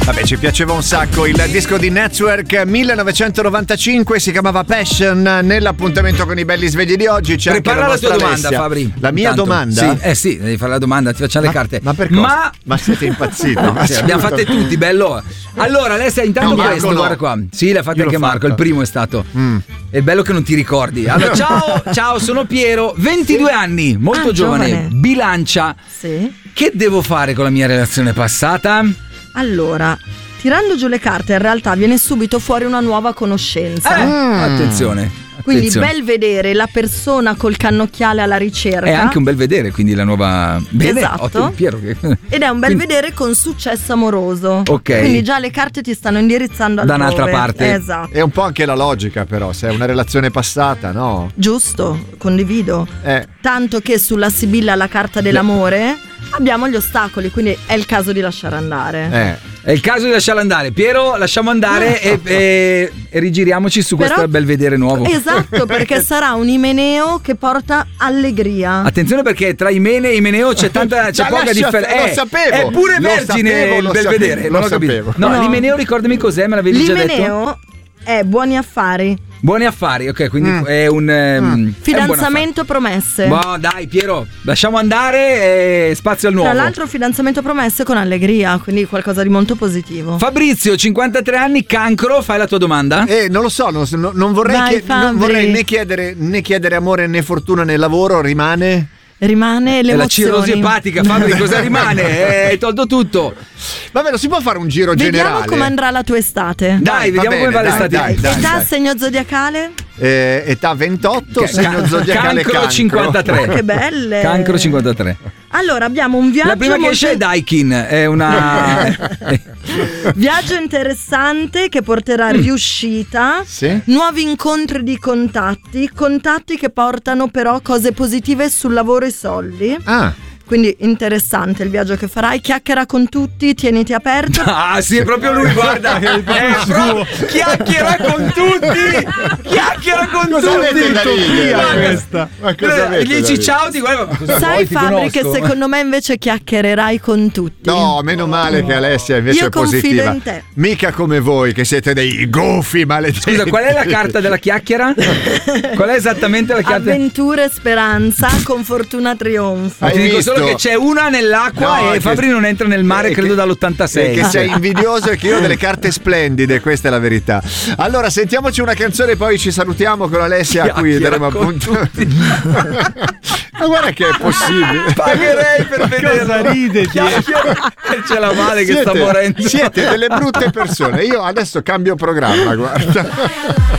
Vabbè, ci piaceva un sacco il disco di Network 1995, si chiamava Passion. Nell'appuntamento con i belli svegli di oggi c'è prepara anche la tua domanda, Alessia. Fabri. La mia domanda? Sì, devi fare la domanda, ti facciamo le carte. Ma per cosa? Ma siete impazziti? Sì, abbiamo fatte tutti, bello. Allora, Alessia, intanto questo, guarda qua. Sì, l'ha fatta anche Marco, il primo è stato. È bello che non ti ricordi. Allora, ciao, sono Piero, 22 anni, molto giovane, bilancia. Sì. Che devo fare con la mia relazione passata? Allora, tirando giù le carte, in realtà viene subito fuori una nuova conoscenza. Attenzione. Quindi bel vedere la persona col cannocchiale alla ricerca. È anche un bel vedere, quindi la nuova. Bene, esatto. Ottimo, Piero. Ed è un bel vedere con successo amoroso. Ok. Quindi già le carte ti stanno indirizzando da altrove. un'altra parte. Esatto. È un po' anche la logica, però, se è una relazione passata, no? Giusto, condivido. Tanto che sulla Sibilla, la carta dell'amore, abbiamo gli ostacoli, quindi è il caso di lasciare andare. È il caso di lasciarla andare. Piero, lasciamo andare e rigiriamoci su questo bel vedere nuovo. Esatto, perché sarà un Imeneo che porta allegria. Attenzione, perché tra Imene e Imeneo c'è poca differenza. Lo sapevo. È pure vergine il bel vedere. Non ho capito. No, l'Imeneo, ricordami cos'è, me l'avevi già detto. L'Imeneo è buoni affari. Buoni affari, ok, quindi è un fidanzamento promesse. Ma dai, Piero, lasciamo andare, spazio al nuovo. Tra l'altro fidanzamento promesse con allegria, quindi qualcosa di molto positivo. Fabrizio, 53 anni, cancro, fai la tua domanda? Non lo so, non vorrei, non vorrei né chiedere amore né fortuna nel lavoro, rimane le emozioni. La cirrosi epatica, Fabri, cosa rimane? Hai tolto tutto. Vabbè, lo si può fare un giro generale. generale. Come andrà la tua estate. Dai, vediamo come va l'estate. Età, segno zodiacale? Età 28, segno zodiacale cancro 53. Che belle. Cancro 53. Allora, abbiamo un viaggio. La prima che esce è Daikin, è una viaggio interessante che porterà riuscita, nuovi incontri di contatti che portano però cose positive sul lavoro e soldi. Quindi interessante il viaggio che farai, chiacchiera con tutti, tieniti aperto. Ah sì, è proprio lui, guarda, chiacchiera con tutti, cosa avete da ridere questa? Ma cosa avete gli dici ciao, ti guarda. Sai Fabri che secondo me invece chiacchiererai con tutti. No, meno male che Alessia invece è positiva. Io confido in te. Mica come voi che siete dei gufi maledetti. Scusa, qual è la carta della chiacchiera? Qual è esattamente la carta? Avventura e speranza, con fortuna trionfa. Ti dico solo che c'è una nell'acqua e Fabri non entra nel mare credo dall'86. Che sei invidioso e che io ho delle carte splendide, questa è la verità. Allora sentiamoci una canzone e poi ci salutiamo con Alessia a cui daremo appunto. Ma guarda che è possibile. Pagherei per vedere. Cosa ride? C'è la male che sta morendo. Siete delle brutte persone. Io adesso cambio programma, guarda.